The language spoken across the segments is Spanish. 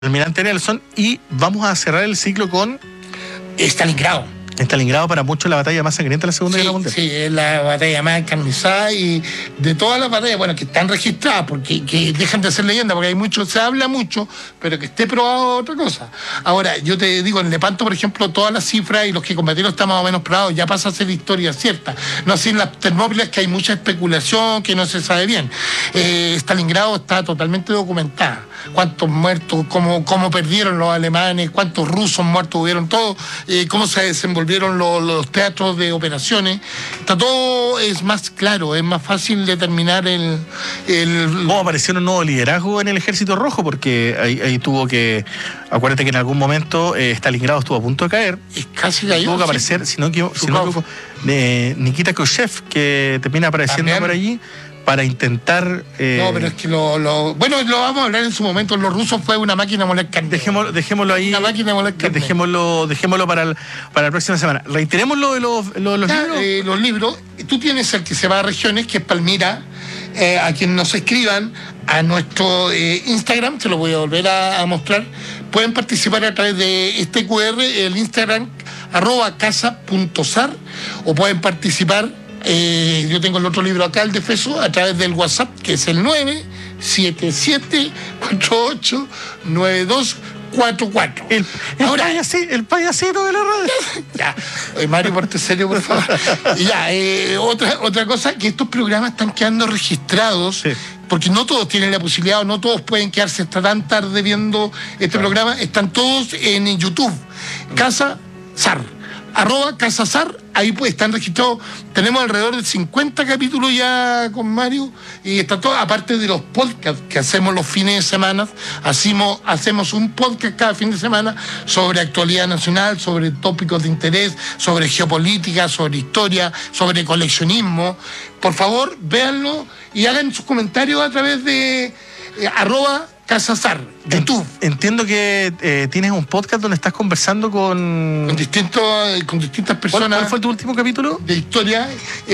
Almirante Nelson, y vamos a cerrar el ciclo con Stalingrado. Stalingrado, para muchos la batalla más sangrienta de la Segunda Guerra Mundial. Sí, es la batalla más encarnizada y de todas las batallas, bueno, que están registradas, porque que dejan de ser leyenda, porque hay mucho, se habla mucho, pero que esté probado otra cosa. Ahora, yo te digo, en Lepanto, por ejemplo, todas las cifras y los que combatieron están más o menos probados, ya pasa a ser historia cierta. No así en las Termópilas, que hay mucha especulación, que no se sabe bien. Stalingrado está totalmente documentada. Cuántos muertos, cómo perdieron los alemanes, cuántos rusos muertos hubieron, todo, cómo se desenvolvieron los teatros de operaciones. Está todo, es más claro, es más fácil determinar ¿Cómo apareció un nuevo liderazgo en el Ejército Rojo? Porque ahí tuvo que... Acuérdate que en algún momento Stalingrado estuvo a punto de caer. Es casi cayó. Tuvo que aparecer, si no me equivoco, Nikita Khrushchev, que termina apareciendo también por allí, para intentar... No, pero es que bueno, lo vamos a hablar en su momento. Los rusos fue una máquina de moler carne. Dejémoslo ahí. Una máquina de moler carne. Dejémoslo para la próxima semana. Reiteremos lo de los libros. Los libros. Tú tienes el que se va a regiones, que es Palmira. A quien nos escriban a nuestro Instagram, se lo voy a volver a mostrar. Pueden participar a través de este QR, el Instagram, @casa.zar, o pueden participar... yo tengo el otro libro acá, el de Feso, a través del WhatsApp, que es el 977-489244. El payasito de la radio. Ya, Mario, ponte serio, por favor. Ya, otra cosa, que estos programas están quedando registrados. Sí. Porque no todos tienen la posibilidad, o no todos pueden quedarse hasta tan tarde viendo este programa. Están todos en YouTube. Casa Zar. @CasaZar, ahí pues están registrados. Tenemos alrededor de 50 capítulos ya con Mario, y está todo, aparte de los podcasts que hacemos los fines de semana. Hacemos un podcast cada fin de semana sobre actualidad nacional, sobre tópicos de interés, sobre geopolítica, sobre historia, sobre coleccionismo. Por favor, véanlo y hagan sus comentarios a través de @CasaZar, YouTube. Entiendo que tienes un podcast donde estás conversando con distintas personas. ¿Cuál fue tu último capítulo? De historia.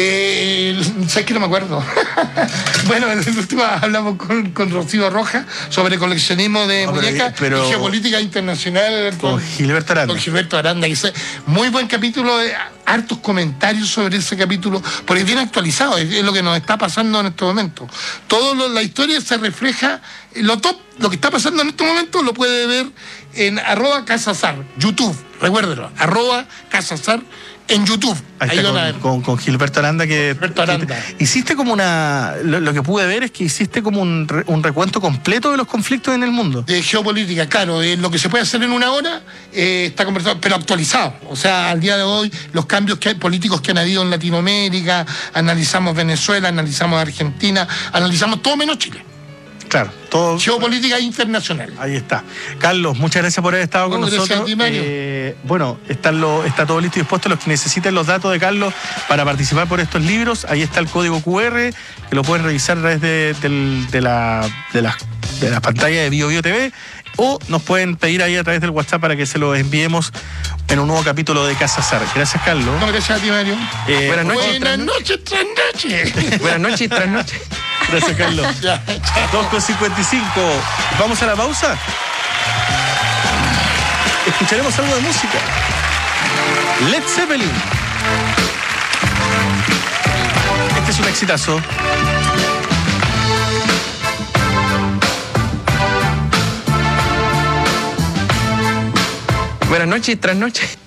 ¿Sabes que no me acuerdo? Bueno, en el último hablamos con Rocío Roja sobre coleccionismo de muñecas y geopolítica internacional. Con Gilberto Aranda. Con Gilberto Aranda. Muy buen capítulo, hartos comentarios sobre ese capítulo, porque es bien actualizado, es lo que nos está pasando en este momento. Toda la historia se refleja, lo que está pasando en este momento lo puede ver en @CasaZar, YouTube, recuérdelo, @CasaZar en YouTube. Ahí está, con Gilberto Aranda, Gilberto Aranda. Hiciste como lo que pude ver es que hiciste como un recuento completo de los conflictos en el mundo. De geopolítica, claro, lo que se puede hacer en una hora está conversado, pero actualizado. O sea, al día de hoy, los cambios políticos que han habido en Latinoamérica, analizamos Venezuela, analizamos Argentina, analizamos todo menos Chile. Claro, todo. Geopolítica internacional. Ahí está. Carlos, muchas gracias por haber estado con nosotros. Gracias a ti, Mario. Bueno, está todo listo y dispuesto. Los que necesiten los datos de Carlos para participar por estos libros, ahí está el código QR, que lo pueden revisar a través de las pantallas de BioBio TV, o nos pueden pedir ahí a través del WhatsApp para que se los enviemos en un nuevo capítulo de CasaZar. Gracias, Carlos. No, gracias a ti, Mario. Buenas noches, tras noche. Buenas noches, tras noche. Gracias, Carlos. 2:55. ¿Vamos a la pausa? Escucharemos algo de música. Led Zeppelin. Este es un exitazo. Buenas noches, tras noche.